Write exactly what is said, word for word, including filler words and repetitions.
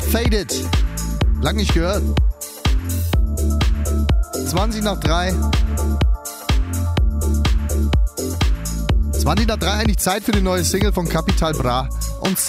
Faded. Lang nicht gehört. zwanzig nach drei. zwanzig nach drei eigentlich Zeit für die neue Single von Capital Bra und